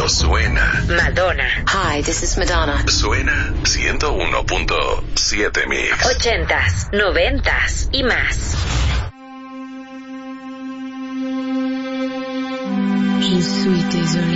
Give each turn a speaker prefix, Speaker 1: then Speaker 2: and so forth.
Speaker 1: Esto suena.
Speaker 2: Madonna.
Speaker 3: Hi, this is Madonna.
Speaker 1: Suena 101.7 Mix.
Speaker 2: 80s, 90s y más.
Speaker 4: Je suis désolée.